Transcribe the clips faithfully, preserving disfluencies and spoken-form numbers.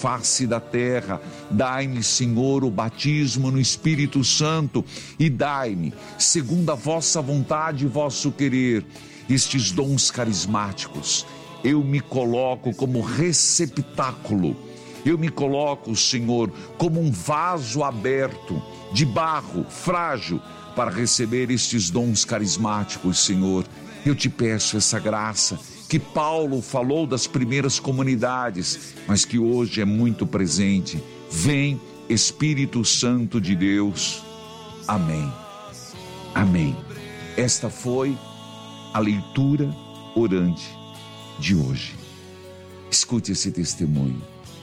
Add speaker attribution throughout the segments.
Speaker 1: face da terra. Dai-me, Senhor, o batismo no Espírito Santo e dai-me, segundo a vossa vontade e vosso querer, estes dons carismáticos. Eu me coloco como receptáculo. Eu me coloco, Senhor, como um vaso aberto, de barro, frágil, para receber estes dons carismáticos, Senhor. Eu te peço essa graça que Paulo falou das primeiras comunidades, mas que hoje é muito presente. Vem, Espírito Santo de Deus. Amém. Amém. Esta foi a leitura orante de hoje. Escute esse testemunho.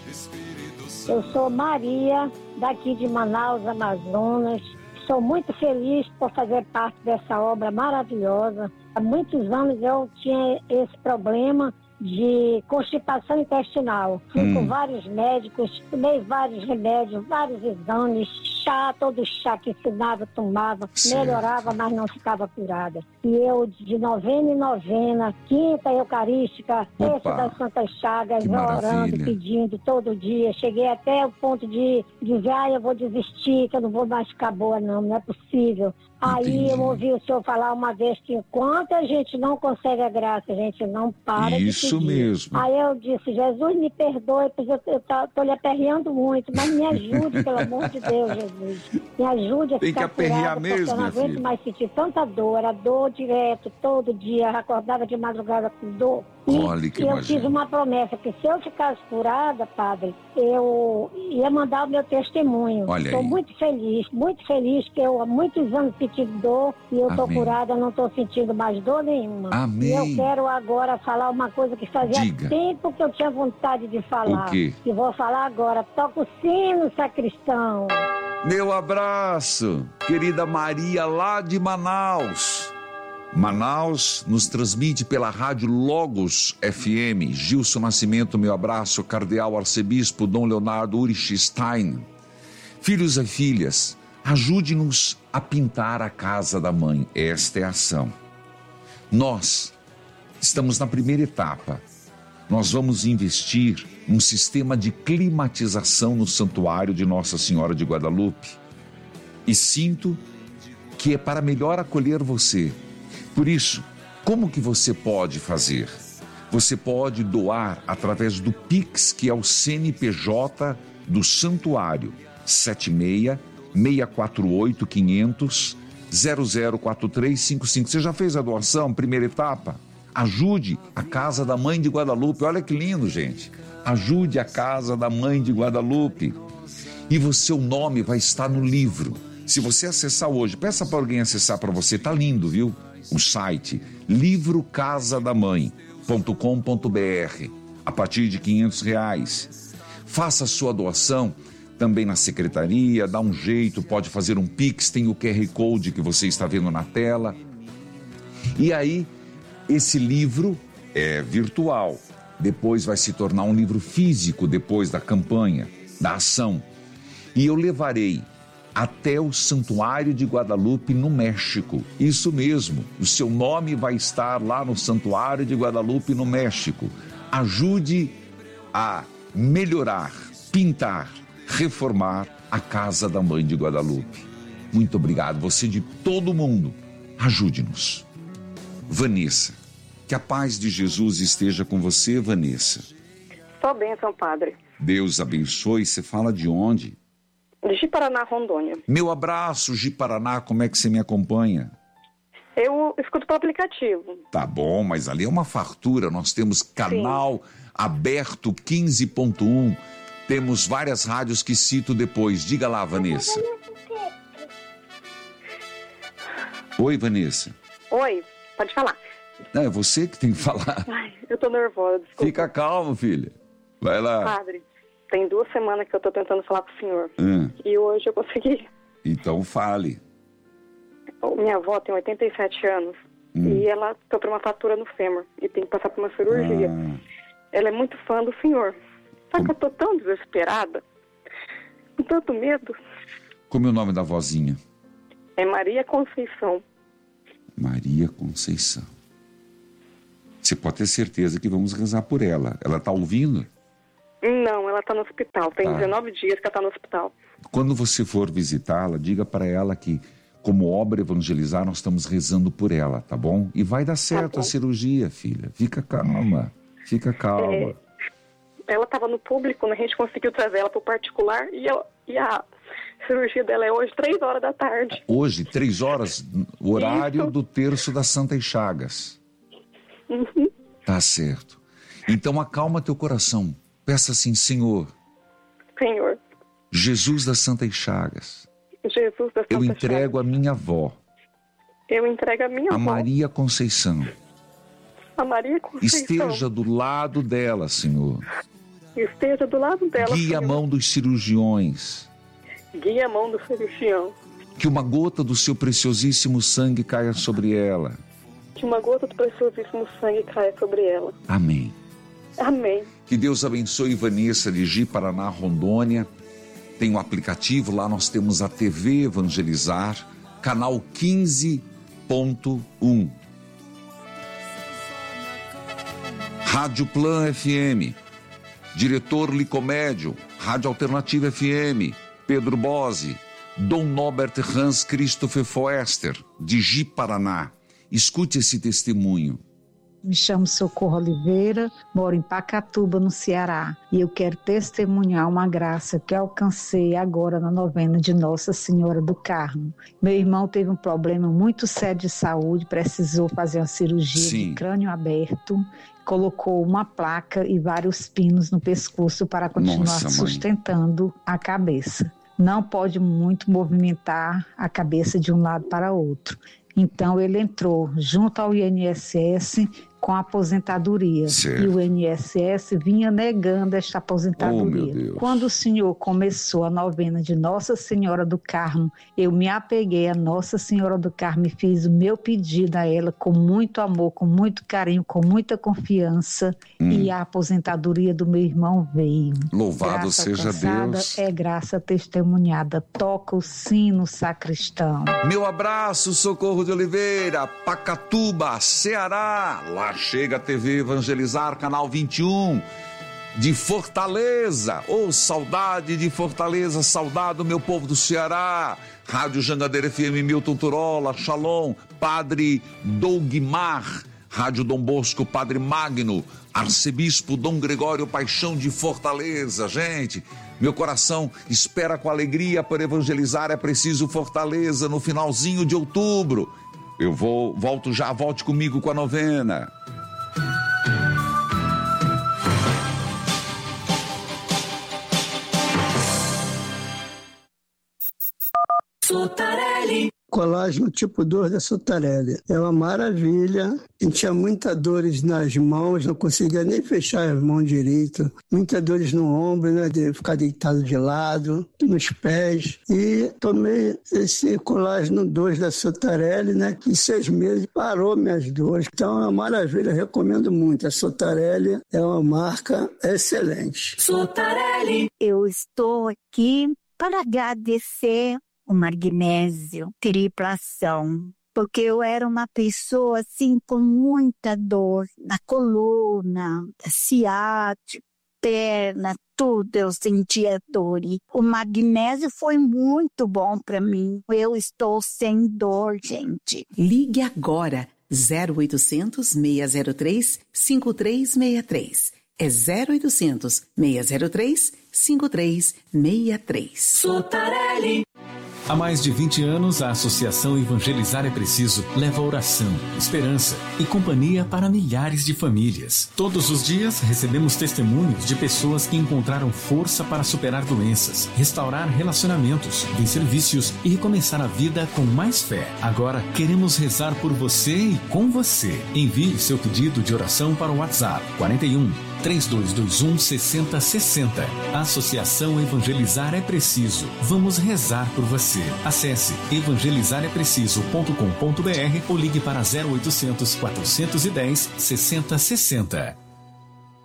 Speaker 2: Eu sou Maria, daqui de Manaus, Amazonas. Sou muito feliz por fazer parte dessa obra maravilhosa. Há muitos anos eu tinha esse problema de constipação intestinal. Fui hum. com vários médicos, tomei vários remédios, vários exames, chá, todo chá que ensinava, tomava, certo. Melhorava, mas não ficava curada. E eu, de novena em novena, quinta eucarística, terça das Santas Chagas, orando, pedindo todo dia. Cheguei até o ponto de dizer, ah, eu vou desistir, que eu não vou mais ficar boa, não, não é possível. Aí Entendi. Eu ouvi o senhor falar uma vez que enquanto a gente não consegue a graça, a gente não para
Speaker 1: Isso
Speaker 2: de pedir.
Speaker 1: mesmo.
Speaker 2: Aí eu disse, Jesus, me perdoe, porque eu estou lhe aperreando muito, mas me ajude, pelo amor de Deus, Jesus. Me ajude a
Speaker 1: Tem
Speaker 2: ficar
Speaker 1: que aperrear
Speaker 2: curada,
Speaker 1: mesmo,
Speaker 2: porque eu não aguento
Speaker 1: filha.
Speaker 2: mais sentir tanta dor. Era dor direto, todo dia, acordava de madrugada com dor. E
Speaker 1: Olha que
Speaker 2: eu
Speaker 1: imagina.
Speaker 2: fiz uma promessa, que se eu ficasse curada, padre, eu ia mandar o meu testemunho. Estou muito feliz, muito feliz, que eu há muitos anos sentindo dor e eu estou curada, não estou sentindo mais dor nenhuma.
Speaker 1: Amém.
Speaker 2: E eu quero agora falar uma coisa que fazia
Speaker 1: Diga.
Speaker 2: tempo que eu tinha vontade de falar.
Speaker 1: O quê?
Speaker 2: E vou falar agora. Toca o sino, sacristão.
Speaker 1: Meu abraço, querida Maria, lá de Manaus. Manaus nos transmite pela rádio Logos F M. Gilson Nascimento, meu abraço. Cardeal Arcebispo Dom Leonardo Urich Stein. Filhos e filhas, ajude-nos a pintar a casa da mãe. Esta é a ação. Nós estamos na primeira etapa. Nós vamos investir num sistema de climatização no santuário de Nossa Senhora de Guadalupe. E sinto que é para melhor acolher você. Por isso, como que você pode fazer? Você pode doar através do Pix, que é o C N P J do Santuário, sete seis, seis quatro oito, quinhentos, zero zero quatro três cinco cinco. Você já fez a doação, primeira etapa? Ajude a Casa da Mãe de Guadalupe. Olha que lindo, gente. Ajude a Casa da Mãe de Guadalupe. E o seu nome vai estar no livro. Se você acessar hoje, peça para alguém acessar para você. Tá lindo, viu? O site livro casa da mãe ponto com ponto b r, a partir de quinhentos reais. Faça a sua doação também na secretaria, dá um jeito, pode fazer um Pix, tem o Q R Code que você está vendo na tela. E aí, esse livro é virtual, depois vai se tornar um livro físico depois da campanha, da ação. E eu levarei até o Santuário de Guadalupe, no México. Isso mesmo, o seu nome vai estar lá no Santuário de Guadalupe, no México. Ajude a melhorar, pintar, reformar a Casa da Mãe de Guadalupe. Muito obrigado, você de todo mundo. Ajude-nos. Vanessa, que a paz de Jesus esteja com você, Vanessa.
Speaker 3: Só bênção, padre.
Speaker 1: Deus abençoe. Você fala de onde?
Speaker 3: De Ji-Paraná, Rondônia.
Speaker 1: Meu abraço, Ji-Paraná, como é que você me acompanha?
Speaker 3: Eu escuto pelo aplicativo.
Speaker 1: Tá bom, mas ali é uma fartura, nós temos canal Sim. aberto quinze ponto um, temos várias rádios que cito depois. Diga lá, Vanessa. Oi, Vanessa.
Speaker 3: Oi, pode falar.
Speaker 1: Não, é você que tem que falar.
Speaker 3: Ai, eu tô nervosa, desculpa.
Speaker 1: Fica calmo, filha. Vai lá.
Speaker 3: Padre, tem duas semanas que eu tô tentando falar com o senhor.
Speaker 1: Hum.
Speaker 3: E hoje eu consegui.
Speaker 1: Então fale.
Speaker 3: Minha avó tem oitenta e sete anos. Hum. E ela sofreu uma fratura no fêmur. E tem que passar por uma cirurgia. Ah. Ela é muito fã do senhor. Só que Como... eu tô tão desesperada. Com tanto medo.
Speaker 1: Como é o nome da vozinha?
Speaker 3: É Maria Conceição.
Speaker 1: Maria Conceição. Você pode ter certeza que vamos rezar por ela. Ela tá ouvindo?
Speaker 3: Não, ela está no hospital. Tem
Speaker 1: tá.
Speaker 3: dezenove dias que ela está no hospital.
Speaker 1: Quando você for visitá-la, diga para ela que, como obra Evangelizar, nós estamos rezando por ela, tá bom? E vai dar certo
Speaker 3: tá
Speaker 1: a cirurgia, filha. Fica calma, fica calma.
Speaker 3: É, ela estava no público, né? A gente conseguiu trazer ela para o particular e, ela, e a cirurgia dela é hoje, três horas da tarde.
Speaker 1: Hoje, três horas, o horário
Speaker 3: Isso.
Speaker 1: do terço das Santas Chagas.
Speaker 3: Uhum.
Speaker 1: Tá certo. Então acalma teu coração. Peça assim, Senhor,
Speaker 3: Senhor,
Speaker 1: Jesus das Santas Chagas,
Speaker 3: Jesus da Santa
Speaker 1: eu entrego
Speaker 3: Chagas.
Speaker 1: a minha avó,
Speaker 3: Eu entrego a minha
Speaker 1: a
Speaker 3: avó,
Speaker 1: Maria Conceição.
Speaker 3: a Maria Conceição.
Speaker 1: Esteja do lado dela, Senhor.
Speaker 3: Esteja do lado dela,
Speaker 1: Guia a
Speaker 3: Senhor.
Speaker 1: mão dos cirurgiões.
Speaker 3: Guia a mão do cirurgião.
Speaker 1: Que uma gota do seu preciosíssimo sangue caia sobre ela.
Speaker 3: Que uma gota do preciosíssimo sangue caia sobre ela.
Speaker 1: Amém.
Speaker 3: Amém.
Speaker 1: Que Deus abençoe Vanessa de Ji, Paraná, Rondônia. Tem um aplicativo, lá nós temos a T V Evangelizar, canal quinze ponto um. Rádio Plan F M, Diretor Licomédio, Rádio Alternativa F M, Pedro Bose, Dom Norbert Hans Christopher Foester, de Ji, Paraná. Escute esse testemunho.
Speaker 4: Me chamo Socorro Oliveira, moro em Pacatuba, no Ceará, e eu quero testemunhar uma graça que eu alcancei agora na novena de Nossa Senhora do Carmo. Meu irmão teve um problema muito sério de saúde, precisou fazer uma cirurgia
Speaker 1: Sim.
Speaker 4: de crânio aberto, colocou uma placa e vários pinos no pescoço para continuar
Speaker 1: Nossa, mãe.
Speaker 4: sustentando a cabeça. Não pode muito movimentar a cabeça de um lado para outro. Então ele entrou junto ao I N S S com a aposentadoria.
Speaker 1: Certo.
Speaker 4: E o I N S S vinha negando esta aposentadoria.
Speaker 1: Oh, meu Deus.
Speaker 4: Quando o senhor começou a novena de Nossa Senhora do Carmo, eu me apeguei a Nossa Senhora do Carmo e fiz o meu pedido a ela com muito amor, com muito carinho, com muita confiança. Hum. E a aposentadoria do meu irmão veio.
Speaker 1: Louvado
Speaker 4: Graça
Speaker 1: seja
Speaker 4: alcançada
Speaker 1: Deus.
Speaker 4: É graça testemunhada. Toca o sino, sacristão.
Speaker 1: Meu abraço, Socorro de Oliveira, Pacatuba, Ceará. Lá chega a T V Evangelizar, canal vinte e um, de Fortaleza. Oh, saudade de Fortaleza, saudade do meu povo do Ceará. Rádio Jangadeira F M, Milton Turola, Shalom, Padre Dougmar. Rádio Dom Bosco, Padre Magno, Arcebispo Dom Gregório Paixão de Fortaleza. Gente, meu coração espera com alegria por evangelizar. É preciso Fortaleza no finalzinho de outubro. Eu vou, volto já, volte comigo com a novena.
Speaker 5: Sotarelli.
Speaker 6: Colágeno tipo dois da Sotarelli. É uma maravilha. Eu tinha muitas dores nas mãos, não conseguia nem fechar as mãos direito. Muitas dores no ombro, né, de ficar deitado de lado, nos pés. E tomei esse colágeno dois da Sotarelli, né, que em seis meses parou minhas dores. Então é uma maravilha, recomendo muito. A Sotarelli é uma marca excelente.
Speaker 5: Sotarelli.
Speaker 7: Eu estou aqui para agradecer o magnésio, triplação, porque eu era uma pessoa assim com muita dor na coluna, ciática, perna, tudo eu sentia dor. E o magnésio foi muito bom para mim. Eu estou sem dor, gente.
Speaker 5: Ligue agora, zero oitocentos, seis zero três, cinco três seis três. É zero oitocentos, seis zero três, cinco três seis três. Sotarelli.
Speaker 8: Há mais de vinte anos, a Associação Evangelizar é Preciso leva oração, esperança e companhia para milhares de famílias. Todos os dias recebemos testemunhos de pessoas que encontraram força para superar doenças, restaurar relacionamentos, vencer vícios e recomeçar a vida com mais fé. Agora, queremos rezar por você e com você. Envie seu pedido de oração para o WhatsApp quarenta e um, três dois dois um, seis zero seis zero. Associação Evangelizar é Preciso. Vamos rezar por você. Acesse evangelizar é preciso ponto com ponto br ou ligue para zero oitocentos, quatrocentos e dez, sessenta sessenta.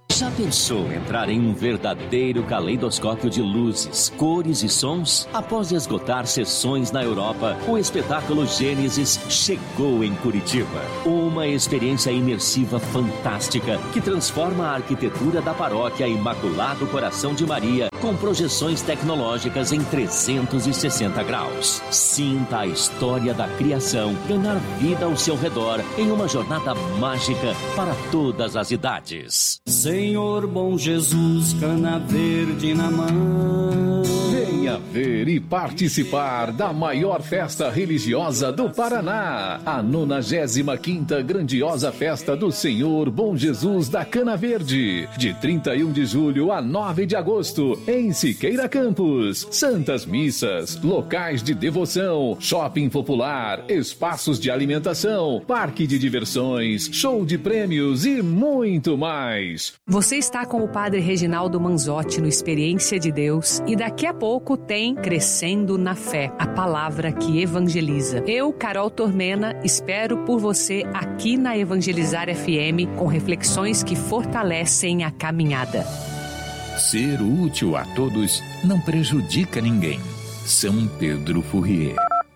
Speaker 9: Já pensou entrar em um verdadeiro caleidoscópio de luzes, cores e sons? Após esgotar sessões na Europa, o espetáculo Gênesis chegou em Curitiba. Uma experiência imersiva fantástica que transforma a arquitetura da paróquia Imaculado Coração de Maria com projeções tecnológicas em trezentos e sessenta graus. Sinta a história da criação ganhar vida ao seu redor em uma jornada mágica para todas as idades.
Speaker 10: Senhor bom Jesus, cana verde na mão.
Speaker 11: Venha ver e participar da maior festa religiosa do Paraná, a nonagésima quinta grandiosa festa do Senhor Bom Jesus da Cana Verde, de trinta e um de julho a nove de agosto, em Siqueira Campos. Santas missas, locais de devoção, shopping popular, espaços de alimentação, parque de diversões, show de prêmios e muito mais.
Speaker 12: Você está com o Padre Reginaldo Manzotti no Experiência de Deus e daqui a pouco tem Crescendo na Fé, a palavra que evangeliza. Eu, Carol Tormena, espero por você aqui na Evangelizar F M com reflexões que fortalecem a caminhada.
Speaker 13: Ser útil a todos não prejudica ninguém. São Pedro Fourier.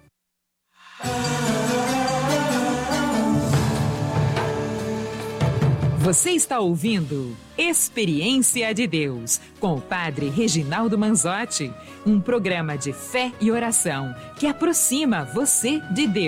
Speaker 14: Você está ouvindo Experiência de Deus, com o Padre Reginaldo Manzotti, um programa de fé e oração que aproxima você de Deus.